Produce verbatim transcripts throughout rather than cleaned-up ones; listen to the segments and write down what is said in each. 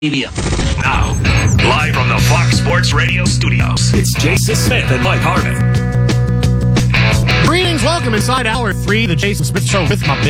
Now, live from the Fox Sports Radio studios, it's Jason Smith and Mike Harmon. Greetings, welcome inside hour three, the Jason Smith Show with my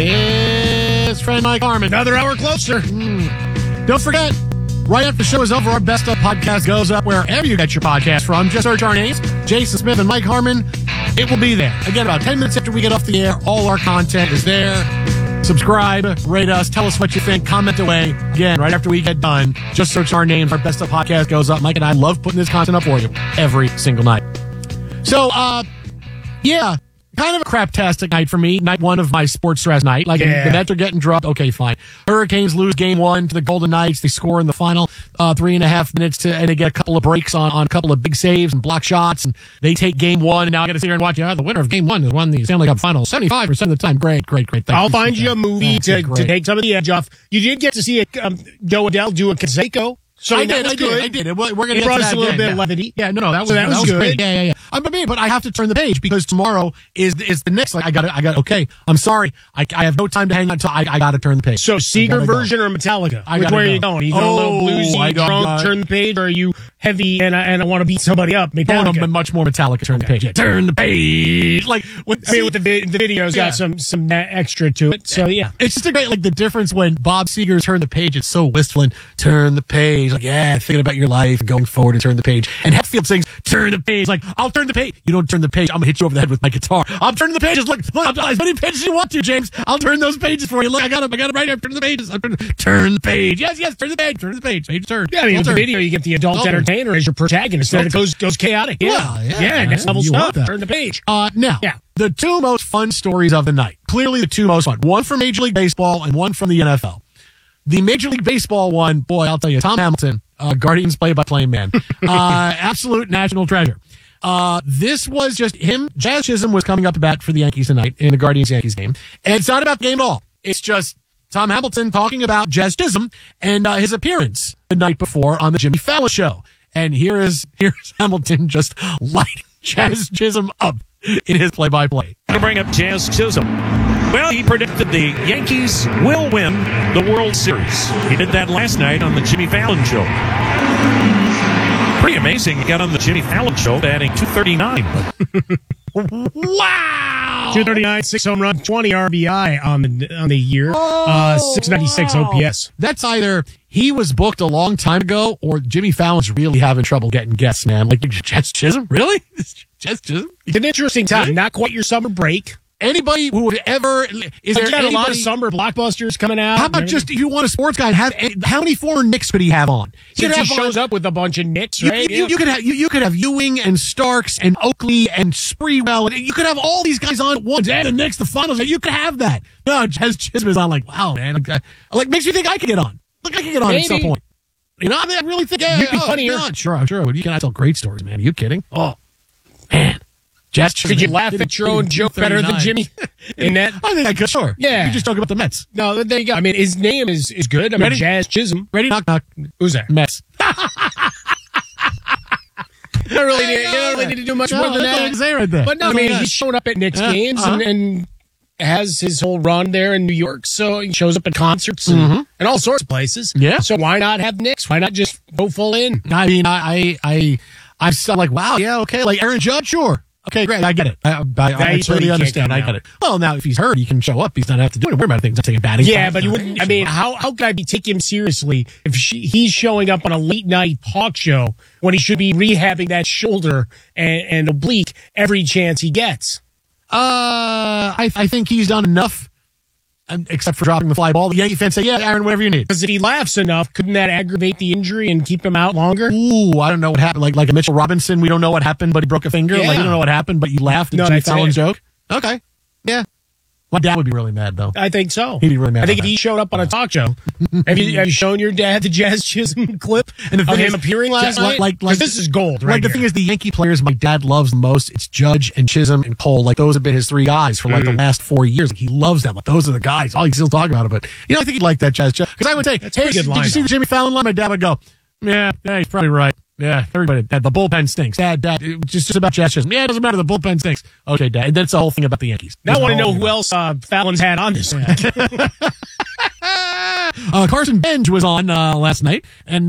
best friend Mike Harmon. Another hour closer. Mm. Don't forget, right after the show is over, our Best Of podcast goes up wherever you get your podcast from. Just search our names, Jason Smith and Mike Harmon. It will be there. Again, about ten minutes after we get off the air, all our content is there. Subscribe, rate us, tell us what you think, comment away. Again, right after we get done, just search our names. Our Best Of podcast goes up. Mike and I love putting this content up for you every single night. So, uh, yeah, kind of a craptastic night for me. Night one of my sports stress night. Like, yeah. the Nets are getting dropped. Okay, fine. Hurricanes lose game one to the Golden Knights. They score in the final uh, three and a half minutes, to, and they get a couple of breaks on, on a couple of big saves and block shots, and they take game one, and now I got to sit here and watch. Yeah, the winner of game one has won the Stanley Cup Finals seventy-five percent of the time. Great, great, great. Thank I'll you. find you a movie to, Great. to take some of the edge off. You did get to see a, um, Joe Adele do a Conseco. So I that did, was I good. did, I did. We're going to It get brought to us that a little again, bit yeah. of levity. Yeah, no, no, that was So that that was was great. good. Yeah, yeah, yeah. Uh, but me, but I have to turn the page because tomorrow is is the Knicks. Like I got, I got. Okay, I'm sorry, I, I have no time to hang on. To, I I got to turn the page. So Seeger gotta go. version or Metallica? I Which gotta way are go. you going? Are you going Oh, a little bluesy, I don't drunk, got- turn the page, or are you heavy and I, and I want to beat somebody up? Oh, Metallica. no, much more Metallica. Turn the page. Yeah, turn the page. Like when, I mean, with the vi- the video's Yeah. got some some uh, extra to it. So yeah. it's just a great, like the difference when Bob Seger turned the page. It's so wistful and turn the page. Like, yeah, thinking about your life and going forward and turn the page. And Hetfield sings, turn the page. Like, I'll turn the page. You don't turn the page. I'm going to hit you over the head with my guitar. I'm turning the pages. Look, look, as many pages as you want to, James. I'll turn those pages for you. Look, I got them. I got them right here. Turn the pages. I'm turn, turn the page. Yes, yes, turn the page. Turn the page. Page turn. Yeah, I mean, Well with the turned. video, you get the adult Well turned. entertainer as your protagonist. Then it goes goes chaotic. Yeah, Well, yeah, yeah, next yeah, level you stuff. want that. Turn the page. Uh, now, Yeah. the two most fun stories of the night. Clearly the two most fun. One from Major League Baseball and one from the N F L. The Major League Baseball one, boy, I'll tell you, Tom Hamilton, uh, Guardians play-by-play man. uh, absolute national treasure. Uh, this was just him. Jazz Chisholm was coming up to bat for the Yankees tonight in the Guardians-Yankees game. And it's not about the game at all. It's just Tom Hamilton talking about Jazz Chisholm and uh, his appearance the night before on the Jimmy Fallon show. And here is here's Hamilton just lighting Jazz Chisholm up in his play-by-play. To bring up Jazz Chisholm. Well, he predicted the Yankees will win the World Series. He did that last night on the Jimmy Fallon show. Pretty amazing. He got on the Jimmy Fallon show batting two thirty-nine. Wow! two thirty-nine, six home run, twenty R B I on the on the year, uh, six ninety-six wow. O P S. That's either he was booked a long time ago or Jimmy Fallon's really having trouble getting guests, man. Like, Jazz Chisholm? Really? Jazz Chisholm? It's an interesting time. Really? Not quite your summer break. Anybody who would ever... Is there But you got a lot of anybody... summer blockbusters coming out. How about just, if you want a sports guy, have how many former Knicks could he have on? He since could he have shows on- up with a bunch of Knicks, You, right? you, you could have you, you could have Ewing and Starks and Oakley and Sprewell, and you could have all these guys on at once. And the Knicks, the finals, you could have that. No, Jazz Chisholm is on. Like, wow, man, like, like makes me think I could get on. Like, I could get on Maybe. at some point. You know, I, mean, I really think yeah, You'd be oh, funnier. God, sure, sure. You can tell great stories, man. Are you kidding? Oh, man. Jazz Chisholm. Could you laugh at your own joke better than Jimmy in that? I think I could. Sure. Yeah. You just talk about the Mets. No, there you go. I mean, his name is, is good. I mean, Ready? Jazz Chisholm. Ready? Knock, knock. Who's that? Mets. You don't really need, you don't really need to do much No, more than that's all I that. can say right there. But no, I That's all mean, I got. he's showing up at Knicks Yeah, games uh-huh. and, and has his whole run there in New York. So he shows up at concerts and, Mhm. and all sorts of places. Yeah. So why not have Knicks? Why not just go full in? I mean, I, I, I, I'm so like, wow, yeah, okay, like Aaron Judge, sure. Okay, great, I get it. I, I, I he's totally hurt, he can't understand. come I out. get it. Well, now if he's hurt, he can show up. He's not have to do it. Worry about things. Not taking batting. Yeah, shots. but you wouldn't. I mean, how how could I be take him seriously if she, he's showing up on a late night talk show when he should be rehabbing that shoulder and, and oblique every chance he gets? Uh, I, I think he's done enough, um, except for dropping the fly ball. The Yankee fans say, yeah, Aaron, whatever you need. Because if he laughs enough, couldn't that aggravate the injury and keep him out longer? Ooh, I don't know what happened. Like like a Mitchell Robinson, we don't know what happened, but he broke a finger. Yeah. Like, you don't know what happened, but you laughed at No, Jimmy that's Fallon's it. joke. Okay, yeah. My dad would be really mad, though. I think so. He'd be really mad I think about if he showed up on a talk show, have you have you shown your dad the Jazz Chisholm clip And the of thing him is, appearing last like- night? like- 'Cause like- this is gold, right? Like, the here. thing is, the Yankee players my dad loves the most, it's Judge and Chisholm and Cole. Like, those have been his three guys for, like, Mm-hmm. the last four years. Like, he loves them. Like, those are the guys. Oh, he's still talking about it. But, you know, I think he'd like that, Jazz. Because I would say, That's a pretty "Hey, good did line, you see though." the Jimmy Fallon line? My dad would go, yeah, yeah, he's probably right. Yeah, everybody, Dad, the bullpen stinks. Dad, Dad, it- just, just about Jazz Chisholm. Yeah, it doesn't matter. The bullpen stinks. Okay, Dad. And that's the whole thing about the Yankees. now I That's want to the know whole who thing. else uh, Fallon's had on this. Uh, Carson Benj was on uh, last night, and